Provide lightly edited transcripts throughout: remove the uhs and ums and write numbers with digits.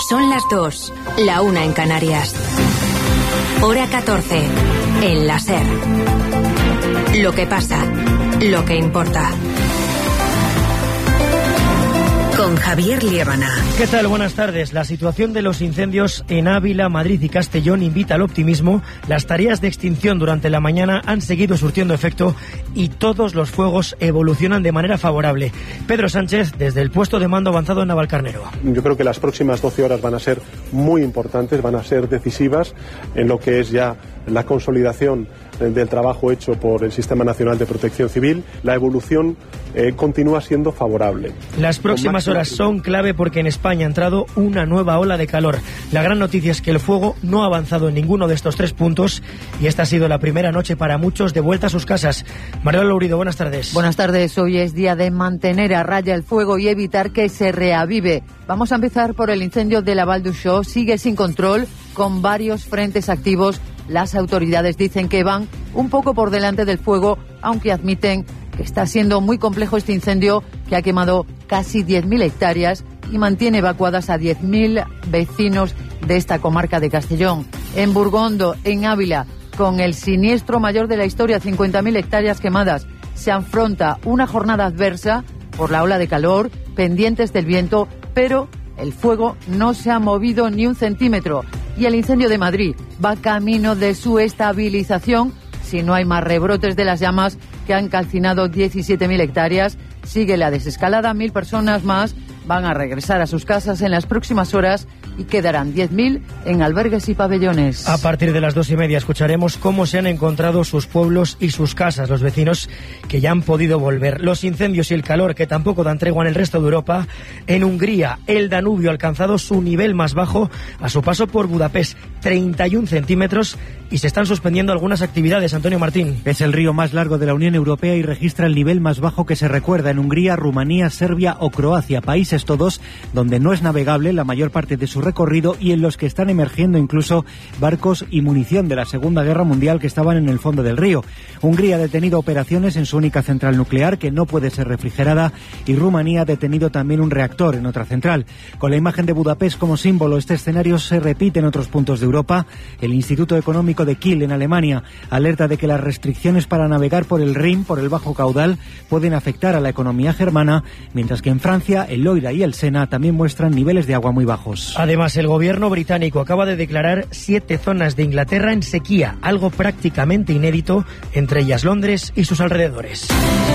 Son las 2, la 1 en Canarias. Hora 14, en la SER. Lo que pasa, lo que importa. Con Javier Liébana. ¿Qué tal? Buenas tardes. La situación de los incendios en Ávila, Madrid y Castellón invita al optimismo. Las tareas de extinción durante la mañana han seguido surtiendo efecto y todos los fuegos evolucionan de manera favorable. Pedro Sánchez, desde el puesto de mando avanzado en Navalcarnero. Yo creo que las próximas 12 horas van a ser muy importantes, van a ser decisivas en lo que es ya la consolidación del trabajo hecho por el Sistema Nacional de Protección Civil. La evolución continúa siendo favorable. Las próximas horas son clave porque en España ha entrado una nueva ola de calor. La gran noticia es que el fuego no ha avanzado en ninguno de estos 3 puntos y esta ha sido la primera noche para muchos de vuelta a sus casas. María Lourido, buenas tardes. Buenas tardes. Hoy es día de mantener a raya el fuego y evitar que se reavive. Vamos a empezar por el incendio de la Vall d'Uixó. Sigue sin control, con varios frentes activos. Las autoridades dicen que van un poco por delante del fuego, aunque admiten que está siendo muy complejo este incendio que ha quemado casi 10.000 hectáreas y mantiene evacuadas a 10.000 vecinos de esta comarca de Castellón. En Burgondo, en Ávila, con el siniestro mayor de la historia, 50.000 hectáreas quemadas, se afronta una jornada adversa por la ola de calor, pendientes del viento, pero el fuego no se ha movido ni un centímetro. Y el incendio de Madrid va camino de su estabilización si no hay más rebrotes de las llamas que han calcinado 17.000 hectáreas. Sigue la desescalada, 1.000 personas más van a regresar a sus casas en las próximas horas y quedarán 10.000 en albergues y pabellones. A partir de las 2:30 escucharemos cómo se han encontrado sus pueblos y sus casas, los vecinos que ya han podido volver. Los incendios y el calor que tampoco dan tregua en el resto de Europa. En Hungría, el Danubio ha alcanzado su nivel más bajo a su paso por Budapest, 31 centímetros, y se están suspendiendo algunas actividades. Antonio Martín. Es el río más largo de la Unión Europea y registra el nivel más bajo que se recuerda en Hungría, Rumanía, Serbia o Croacia, países todos donde no es navegable la mayor parte de su recorrido y en los que están emergiendo incluso barcos y munición de la Segunda Guerra Mundial que estaban en el fondo del río. Hungría ha detenido operaciones en su única central nuclear que no puede ser refrigerada y Rumanía ha detenido también un reactor en otra central. Con la imagen de Budapest como símbolo, este escenario se repite en otros puntos de Europa. El Instituto Económico de Kiel, en Alemania, alerta de que las restricciones para navegar por el Rin, por el bajo caudal, pueden afectar a la economía germana, mientras que en Francia, el Loira y el Sena también muestran niveles de agua muy bajos. Además, el gobierno británico acaba de declarar 7 zonas de Inglaterra en sequía, algo prácticamente inédito, entre ellas Londres y sus alrededores.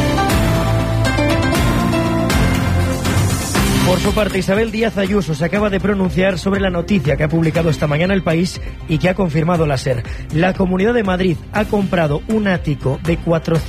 Por su parte, Isabel Díaz Ayuso se acaba de pronunciar sobre la noticia que ha publicado esta mañana El País y que ha confirmado la SER. La Comunidad de Madrid ha comprado un ático de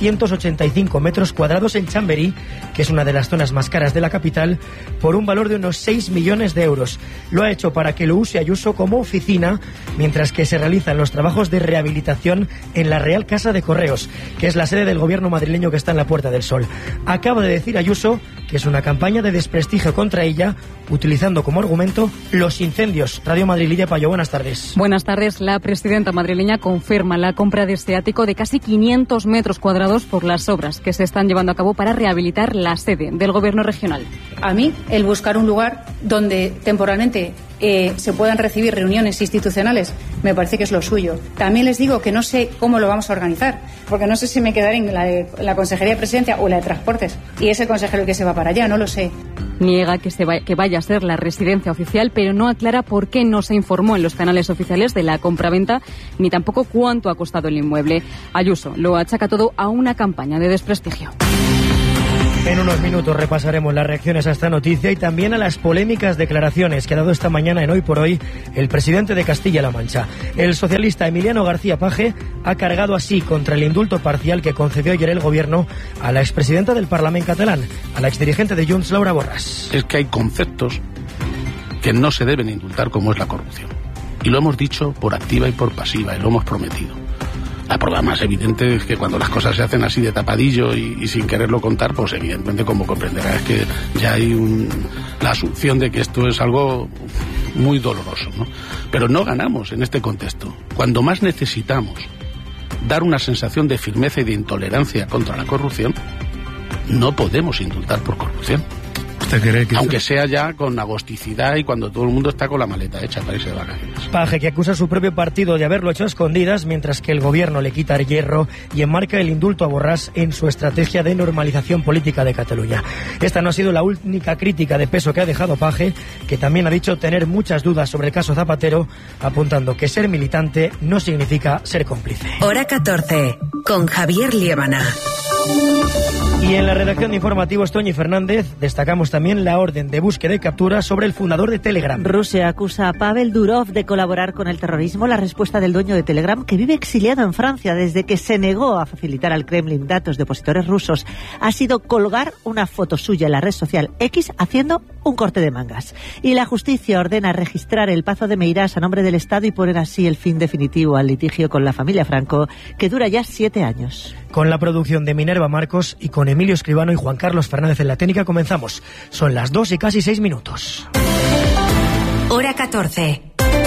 485 metros cuadrados en Chamberí, que es una de las zonas más caras de la capital, por un valor de unos 6 millones de euros. Lo ha hecho para que lo use Ayuso como oficina, mientras que se realizan los trabajos de rehabilitación en la Real Casa de Correos, que es la sede del gobierno madrileño que está en la Puerta del Sol. Acaba de decir Ayuso que es una campaña de desprestigio contra ella, utilizando como argumento los incendios. Radio Madrid, Lidia Payo, buenas tardes. Buenas tardes. La presidenta madrileña confirma la compra de este ático de casi 500 metros cuadrados por las obras que se están llevando a cabo para rehabilitar la sede del gobierno regional. A mí, el buscar un lugar donde temporalmente se puedan recibir reuniones institucionales, me parece que es lo suyo. También les digo que no sé cómo lo vamos a organizar, porque no sé si me quedaré en la Consejería de Presidencia o la de Transportes, y es el consejero el que se va para allá, no lo sé. Niega que vaya a ser la residencia oficial, pero no aclara por qué no se informó en los canales oficiales de la compraventa, ni tampoco cuánto ha costado el inmueble. Ayuso lo achaca todo a una campaña de desprestigio. En unos minutos repasaremos las reacciones a esta noticia y también a las polémicas declaraciones que ha dado esta mañana en Hoy por Hoy el presidente de Castilla-La Mancha. El socialista Emiliano García Paje ha cargado así contra el indulto parcial que concedió ayer el gobierno a la expresidenta del Parlamento catalán, a la exdirigente de Junts, Laura Borràs. Es que hay conceptos que no se deben indultar, como es la corrupción. Y lo hemos dicho por activa y por pasiva, y lo hemos prometido. La prueba más evidente es que cuando las cosas se hacen así de tapadillo y sin quererlo contar, pues evidentemente, como comprenderá, es que ya hay la asunción de que esto es algo muy doloroso, ¿no? Pero no ganamos en este contexto. Cuando más necesitamos dar una sensación de firmeza y de intolerancia contra la corrupción, no podemos indultar por corrupción. ¿Usted cree que aunque sea ya con agosticidad y cuando todo el mundo está con la maleta hecha para irse de vacaciones? Paje, que acusa a su propio partido de haberlo hecho a escondidas, mientras que el gobierno le quita el hierro y enmarca el indulto a Borràs en su estrategia de normalización política de Cataluña. Esta no ha sido la única crítica de peso que ha dejado Paje, que también ha dicho tener muchas dudas sobre el caso Zapatero, apuntando que ser militante no significa ser cómplice. Hora 14, con Javier Liébana. Y en la redacción de informativos, Toñi Fernández, destacamos también la orden de búsqueda y captura sobre el fundador de Telegram. Rusia acusa a Pavel Durov de colaborar con el terrorismo. La respuesta del dueño de Telegram, que vive exiliado en Francia desde que se negó a facilitar al Kremlin datos de opositores rusos, ha sido colgar una foto suya en la red social X haciendo un corte de mangas. Y la justicia ordena registrar el Pazo de Meirás a nombre del Estado y poner así el fin definitivo al litigio con la familia Franco, que dura ya 7 años. Con la producción de Minerva Marcos y con Emilio Escribano y Juan Carlos Fernández en la técnica comenzamos. Son las 2 y casi 6 minutos. Hora 14.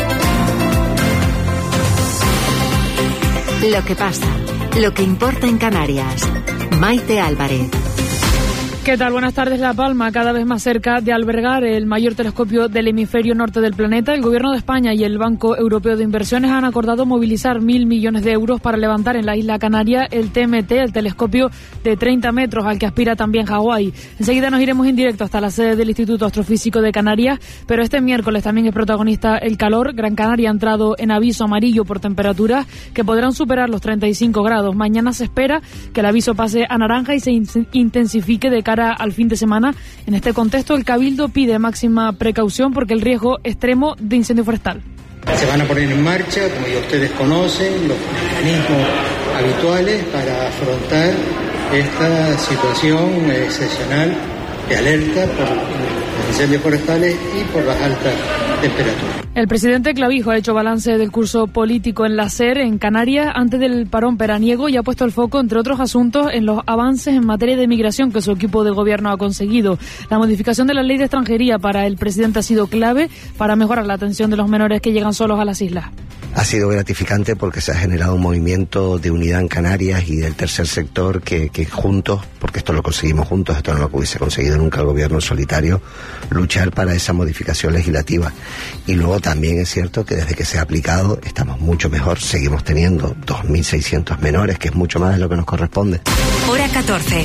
Lo que pasa, lo que importa en Canarias. Maite Álvarez. ¿Qué tal? Buenas tardes. La Palma, cada vez más cerca de albergar el mayor telescopio del hemisferio norte del planeta. El Gobierno de España y el Banco Europeo de Inversiones han acordado movilizar 1.000 millones de euros para levantar en la isla canaria el TMT, el telescopio de 30 metros al que aspira también Hawái. Enseguida nos iremos en directo hasta la sede del Instituto Astrofísico de Canarias, pero este miércoles también es protagonista el calor. Gran Canaria ha entrado en aviso amarillo por temperaturas que podrán superar los 35 grados. Mañana se espera que el aviso pase a naranja y se intensifique de cara al fin de semana. En este contexto, el Cabildo pide máxima precaución porque el riesgo extremo de incendio forestal. Se van a poner en marcha, como ya ustedes conocen, los mecanismos habituales para afrontar esta situación excepcional de alerta por los incendios forestales y por las altas temperaturas. El presidente Clavijo ha hecho balance del curso político en la SER, en Canarias, antes del parón veraniego, y ha puesto el foco, entre otros asuntos, en los avances en materia de migración que su equipo de gobierno ha conseguido. La modificación de la ley de extranjería para el presidente ha sido clave para mejorar la atención de los menores que llegan solos a las islas. Ha sido gratificante porque se ha generado un movimiento de unidad en Canarias y del tercer sector que juntos, porque esto lo conseguimos juntos, esto no lo hubiese conseguido nunca el gobierno solitario, luchar para esa modificación legislativa. Y luego también es cierto que desde que se ha aplicado estamos mucho mejor, seguimos teniendo 2.600 menores, que es mucho más de lo que nos corresponde. Hora 14.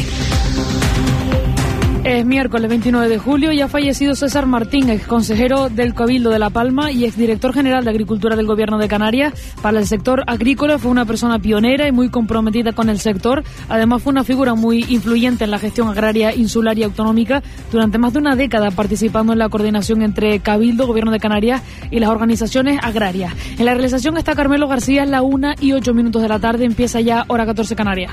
Es miércoles 29 de julio y ha fallecido César Martín, exconsejero del Cabildo de La Palma y exdirector general de Agricultura del Gobierno de Canarias. Para el sector agrícola fue una persona pionera y muy comprometida con el sector. Además fue una figura muy influyente en la gestión agraria insular y autonómica durante más de una década, participando en la coordinación entre Cabildo, Gobierno de Canarias y las organizaciones agrarias. En la realización está Carmelo García. Es la 1:08 de la tarde. Empieza ya Hora 14 Canarias.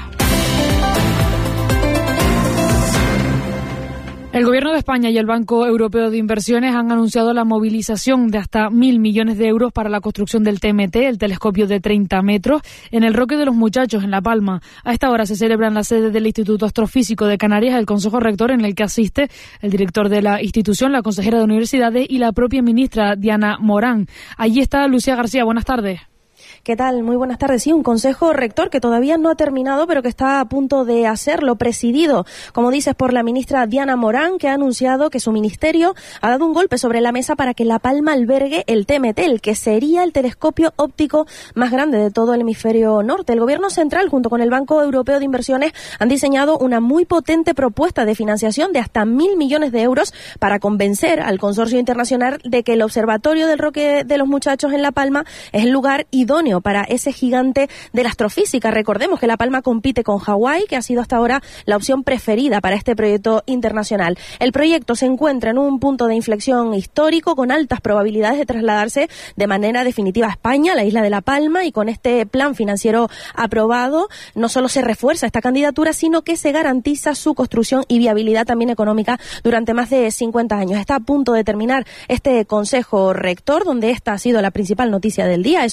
El Gobierno de España y el Banco Europeo de Inversiones han anunciado la movilización de hasta 1.000 millones de euros para la construcción del TMT, el telescopio de 30 metros, en el Roque de los Muchachos, en La Palma. A esta hora se celebra en la sede del Instituto Astrofísico de Canarias el Consejo Rector, en el que asiste el director de la institución, la consejera de Universidades y la propia ministra Diana Morán. Allí está Lucía García. Buenas tardes. ¿Qué tal? Muy buenas tardes. Sí, un consejo rector que todavía no ha terminado, pero que está a punto de hacerlo, presidido, como dices, por la ministra Diana Morán, que ha anunciado que su ministerio ha dado un golpe sobre la mesa para que La Palma albergue el TMT, el que sería el telescopio óptico más grande de todo el hemisferio norte. El Gobierno central, junto con el Banco Europeo de Inversiones, han diseñado una muy potente propuesta de financiación de hasta 1.000 millones de euros para convencer al consorcio internacional de que el Observatorio del Roque de los Muchachos en La Palma es el lugar idóneo para ese gigante de la astrofísica. Recordemos que La Palma compite con Hawái, que ha sido hasta ahora la opción preferida para este proyecto internacional. El proyecto se encuentra en un punto de inflexión histórico con altas probabilidades de trasladarse de manera definitiva a España, la isla de La Palma, y con este plan financiero aprobado no solo se refuerza esta candidatura, sino que se garantiza su construcción y viabilidad también económica durante más de 50 años. Está a punto de terminar este Consejo Rector, donde esta ha sido la principal noticia del día. Eso sí,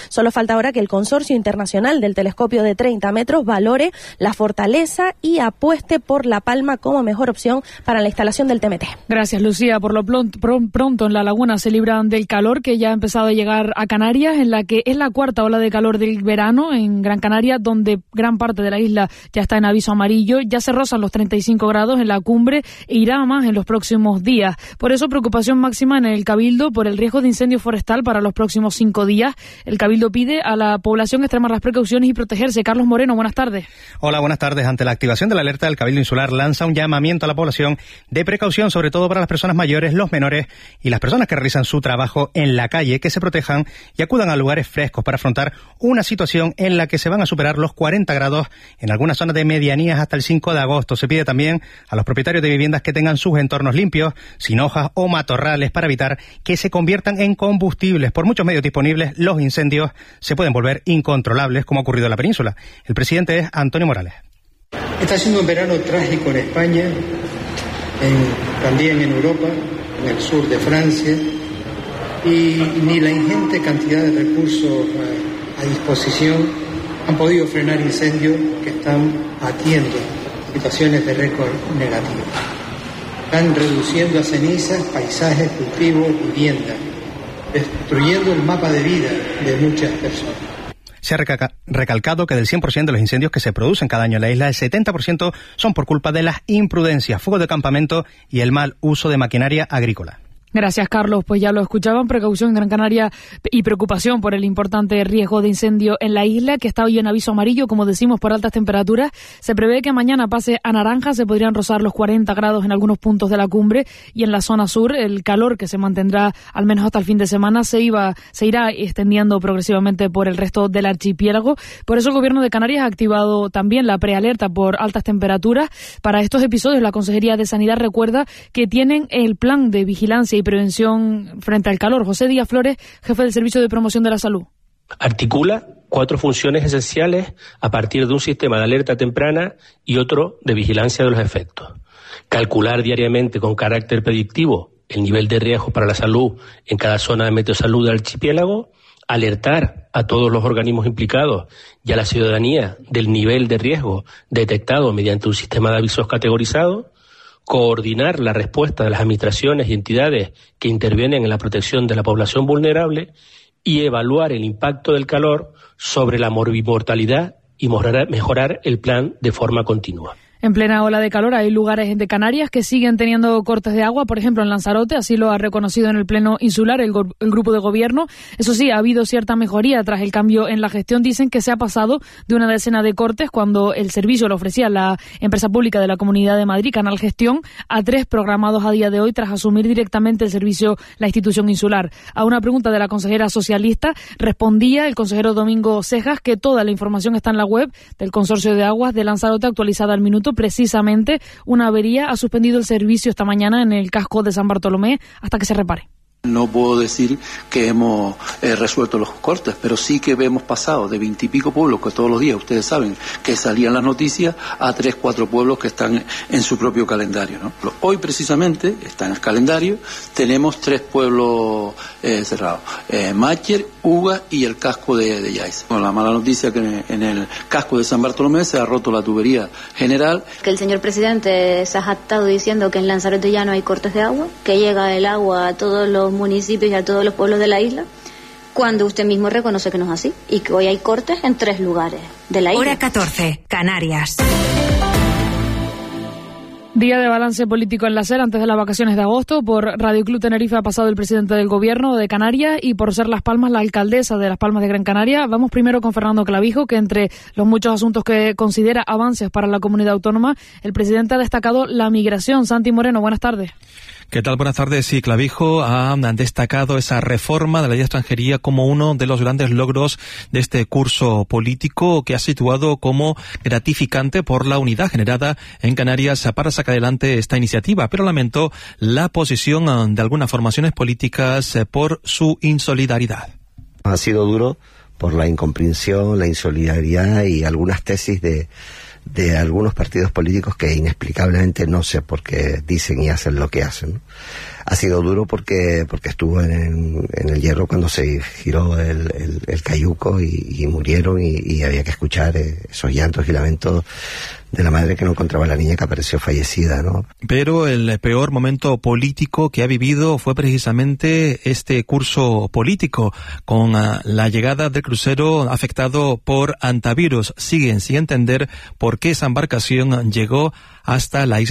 Solo falta ahora que el Consorcio Internacional del Telescopio de 30 metros valore la fortaleza y apueste por La Palma como mejor opción para la instalación del TMT. Gracias, Lucía. Por lo pronto en La Laguna se libran del calor que ya ha empezado a llegar a Canarias, en la que es la cuarta ola de calor del verano en Gran Canaria, donde gran parte de la isla ya está en aviso amarillo. Ya se rozan los 35 grados en la cumbre e irá a más en los próximos días. Por eso, preocupación máxima en el Cabildo por el riesgo de incendio forestal para los próximos 5 días. El Cabildo pide a la población extremar las precauciones y protegerse. Carlos Moreno, buenas tardes. Hola, buenas tardes. Ante la activación de la alerta, el Cabildo Insular lanza un llamamiento a la población de precaución, sobre todo para las personas mayores, los menores y las personas que realizan su trabajo en la calle, que se protejan y acudan a lugares frescos para afrontar una situación en la que se van a superar los 40 grados en algunas zonas de medianías hasta el 5 de agosto. Se pide también a los propietarios de viviendas que tengan sus entornos limpios, sin hojas o matorrales, para evitar que se conviertan en combustibles. Por muchos medios disponibles, los incendios se pueden volver incontrolables, como ha ocurrido en la península. El presidente es Antonio Morales. Está siendo un verano trágico en España, también en Europa, en el sur de Francia, y ni la ingente cantidad de recursos a disposición han podido frenar incendios que están batiendo situaciones de récord negativo. Están reduciendo a cenizas paisajes, cultivos, viviendas, destruyendo el mapa de vida de muchas personas. Se ha recalcado que del 100% de los incendios que se producen cada año en la isla, el 70% son por culpa de las imprudencias, fuego de campamento y el mal uso de maquinaria agrícola. Gracias, Carlos. Pues ya lo escuchaban, precaución en Gran Canaria y preocupación por el importante riesgo de incendio en la isla, que está hoy en aviso amarillo, como decimos, por altas temperaturas. Se prevé que mañana pase a naranja, se podrían rozar los 40 grados en algunos puntos de la cumbre, y en la zona sur el calor, que se mantendrá al menos hasta el fin de semana, se irá extendiendo progresivamente por el resto del archipiélago. Por eso el Gobierno de Canarias ha activado también la prealerta por altas temperaturas. Para estos episodios, la Consejería de Sanidad recuerda que tienen el plan de vigilancia y prevención frente al calor. José Díaz Flores, jefe del Servicio de Promoción de la Salud. Articula 4 funciones esenciales a partir de un sistema de alerta temprana y otro de vigilancia de los efectos. Calcular diariamente con carácter predictivo el nivel de riesgo para la salud en cada zona de meteosalud del archipiélago, alertar a todos los organismos implicados y a la ciudadanía del nivel de riesgo detectado mediante un sistema de avisos categorizados, coordinar la respuesta de las administraciones y entidades que intervienen en la protección de la población vulnerable y evaluar el impacto del calor sobre la morbimortalidad y mejorar el plan de forma continua. En plena ola de calor hay lugares de Canarias que siguen teniendo cortes de agua, por ejemplo en Lanzarote, así lo ha reconocido en el Pleno Insular el grupo de gobierno. Eso sí, ha habido cierta mejoría tras el cambio en la gestión. Dicen que se ha pasado de una decena de cortes cuando el servicio lo ofrecía la empresa pública de la Comunidad de Madrid, Canal Gestión, a 3 programados a día de hoy tras asumir directamente el servicio la institución insular. A una pregunta de la consejera socialista respondía el consejero Domingo Cejas que toda la información está en la web del Consorcio de Aguas de Lanzarote, actualizada al minuto. Precisamente una avería ha suspendido el servicio esta mañana en el casco de San Bartolomé hasta que se repare. No puedo decir que hemos resuelto los cortes, pero sí que hemos pasado de 20 y pico pueblos que todos los días, ustedes saben, que salían las noticias, a 3, 4 pueblos que están en su propio calendario, ¿no? Hoy precisamente está en el calendario, tenemos 3 pueblos cerrados, Mácher, Uga y el casco de Yais. Con la mala noticia que en el casco de San Bartolomé se ha roto la tubería general. Que el señor presidente se ha jactado diciendo que en Lanzarote ya no hay cortes de agua, que llega el agua a todos los municipios y a todos los pueblos de la isla, cuando usted mismo reconoce que no es así y que hoy hay cortes en 3 lugares de la isla. Hora 14, Canarias. Día de balance político en la SER antes de las vacaciones de agosto. Por Radio Club Tenerife ha pasado el presidente del Gobierno de Canarias y por ser Las Palmas la alcaldesa de Las Palmas de Gran Canaria. Vamos primero con Fernando Clavijo, que entre los muchos asuntos que considera avances para la comunidad autónoma, el presidente ha destacado la migración. Santi Moreno, buenas tardes. ¿Qué tal? Buenas tardes. Sí, Clavijo ha destacado esa reforma de la ley de extranjería como uno de los grandes logros de este curso político, que ha situado como gratificante por la unidad generada en Canarias para sacar adelante esta iniciativa, pero lamentó la posición de algunas formaciones políticas por su insolidaridad. Ha sido duro por la incomprensión, la insolidaridad y algunas tesis de de algunos partidos políticos que inexplicablemente no sé por qué dicen y hacen lo que hacen, ¿no? Ha sido duro porque estuvo en el Hierro cuando se giró el cayuco y murieron y había que escuchar esos llantos y lamentos de la madre que no encontraba a la niña que apareció fallecida, ¿no? Pero el peor momento político que ha vivido fue precisamente este curso político, con la llegada del crucero afectado por antivirus. Siguen sin entender por qué esa embarcación llegó hasta la isla